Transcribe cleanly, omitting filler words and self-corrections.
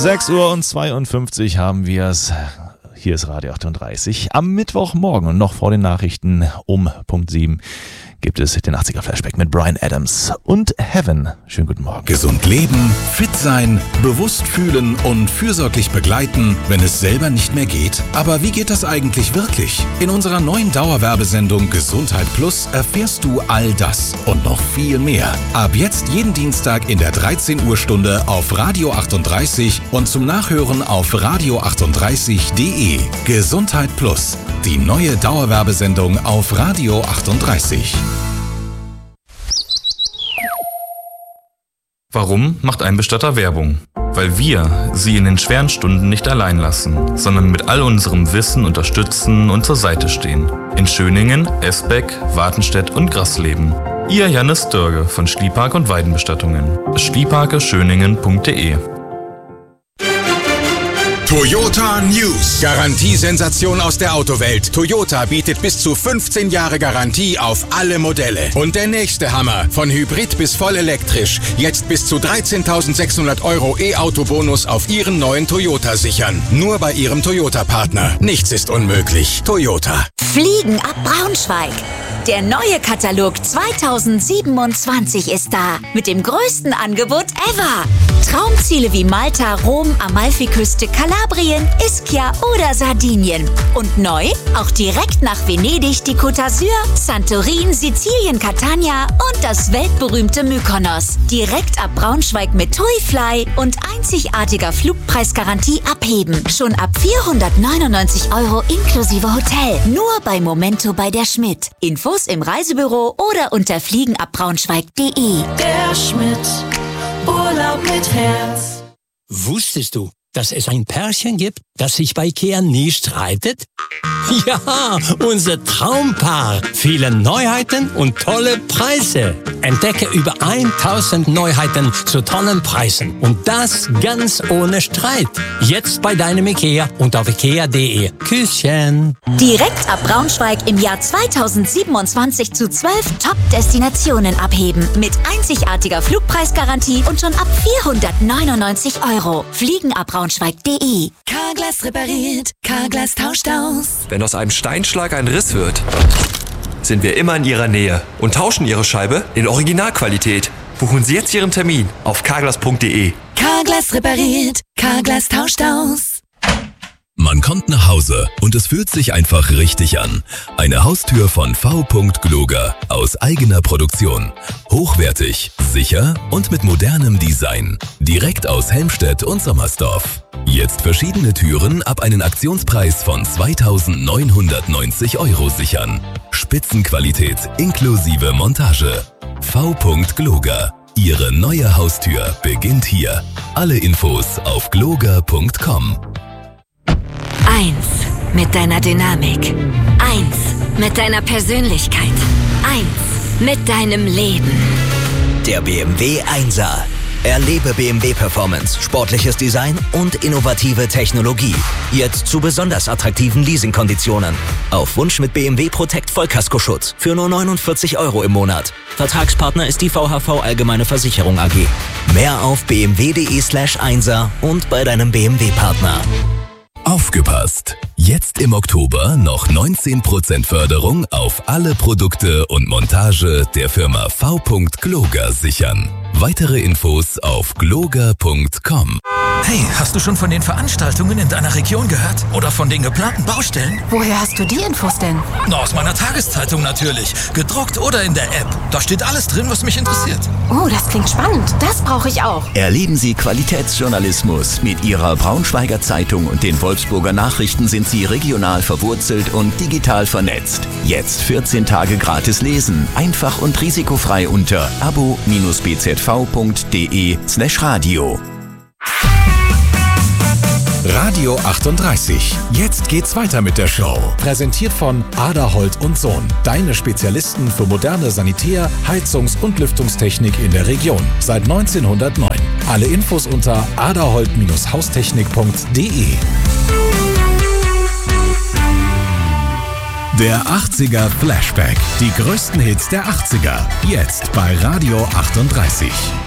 6:52 haben wir es. Hier ist Radio 38. Am Mittwochmorgen und noch vor den Nachrichten um Punkt 7 gibt es den 80er-Flashback mit Bryan Adams und Heaven. Schönen guten Morgen. Gesund leben, fit sein, bewusst fühlen und fürsorglich begleiten, wenn es selber nicht mehr geht. Aber wie geht das eigentlich wirklich? In unserer neuen Dauerwerbesendung Gesundheit Plus erfährst du all das und noch viel mehr. Ab jetzt jeden Dienstag in der 13 Uhr Stunde auf Radio 38 und zum Nachhören auf radio38.de. Gesundheit Plus, die neue Dauerwerbesendung auf Radio 38. Warum macht ein Bestatter Werbung? Weil wir Sie in den schweren Stunden nicht allein lassen, sondern mit all unserem Wissen unterstützen und zur Seite stehen. In Schöningen, Esbeck, Wartenstedt und Grasleben. Ihr Jannis Dörge von Schliepark und Weidenbestattungen. schlieparkeschöningen.de. Toyota News. Garantiesensation aus der Autowelt. Toyota bietet bis zu 15 Jahre Garantie auf alle Modelle. Und der nächste Hammer. Von Hybrid bis voll elektrisch. Jetzt bis zu 13.600 € E-Auto-Bonus auf Ihren neuen Toyota sichern. Nur bei Ihrem Toyota-Partner. Nichts ist unmöglich. Toyota. Fliegen ab Braunschweig. Der neue Katalog 2027 ist da. Mit dem größten Angebot ever. Traumziele wie Malta, Rom, Amalfiküste, Kalabrien, Ischia oder Sardinien. Und neu, auch direkt nach Venedig, die Côte d'Azur, Santorin, Sizilien, Catania und das weltberühmte Mykonos. Direkt ab Braunschweig mit TuiFly und einzigartiger Flugpreisgarantie abheben. Schon ab 499 € inklusive Hotel. Nur bei Momento bei der Schmidt. Infos im Reisebüro oder unter fliegenabbraunschweig.de. Der Schmidt. Urlaub mit Herz. Wusstest du, dass es ein Pärchen gibt, das sich bei IKEA nie streitet? Ja, unser Traumpaar. Viele Neuheiten und tolle Preise. Entdecke über 1000 Neuheiten zu tollen Preisen. Und das ganz ohne Streit. Jetzt bei deinem IKEA und auf ikea.de. Küsschen. Direkt ab Braunschweig im Jahr 2027 zu 12 Top-Destinationen abheben. Mit einzigartiger Flugpreisgarantie und schon ab 499 €. Fliegenabbraunschweig.de. Carglass repariert, Carglass tauscht aus. Wenn aus einem Steinschlag ein Riss wird, sind wir immer in Ihrer Nähe und tauschen Ihre Scheibe in Originalqualität. Buchen Sie jetzt Ihren Termin auf carglass.de. Carglass repariert, Carglass tauscht aus. Man kommt nach Hause und es fühlt sich einfach richtig an. Eine Haustür von V. Gloger aus eigener Produktion. Hochwertig, sicher und mit modernem Design. Direkt aus Helmstedt und Sommersdorf. Jetzt verschiedene Türen ab einen Aktionspreis von 2.990 € sichern. Spitzenqualität inklusive Montage. V. Gloger. Ihre neue Haustür beginnt hier. Alle Infos auf gloger.com. 1 mit deiner Dynamik. 1 mit deiner Persönlichkeit. 1 mit deinem Leben. Der BMW 1er. Erlebe BMW Performance, sportliches Design und innovative Technologie. Jetzt zu besonders attraktiven Leasingkonditionen. Auf Wunsch mit BMW Protect Vollkaskoschutz für nur 49 € im Monat. Vertragspartner ist die VHV Allgemeine Versicherung AG. Mehr auf bmw.de/1er und bei deinem BMW-Partner. Aufgepasst! Jetzt im Oktober noch 19% Förderung auf alle Produkte und Montage der Firma V. Gloger sichern. Weitere Infos auf gloger.com. Hey, hast du schon von den Veranstaltungen in deiner Region gehört? Oder von den geplanten Baustellen? Woher hast du die Infos denn? Na, aus meiner Tageszeitung natürlich. Gedruckt oder in der App. Da steht alles drin, was mich interessiert. Oh, das klingt spannend. Das brauche ich auch. Erleben Sie Qualitätsjournalismus. Mit Ihrer Braunschweiger Zeitung und den Wolfsburger Nachrichten sind Sie regional verwurzelt und digital vernetzt. Jetzt 14 Tage gratis lesen. Einfach und risikofrei unter abo-bzv.de/radio. Radio 38. Jetzt geht's weiter mit der Show. Präsentiert von Aderholt und Sohn. Deine Spezialisten für moderne Sanitär-, Heizungs- und Lüftungstechnik in der Region. Seit 1909. Alle Infos unter aderholt-haustechnik.de. Der 80er Flashback. Die größten Hits der 80er. Jetzt bei Radio 38.